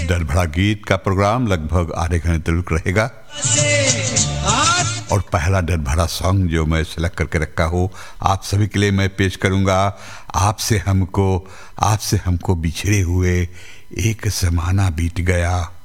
डर भरा गीत का प्रोग्राम लगभग आधे घंटे तक रहेगा और पहला डर भरा सॉन्ग जो मैं सिलेक्ट करके रखा हूँ आप सभी के लिए मैं पेश करूँगा। आपसे हमको बिछड़े हुए एक ज़माना बीत गया।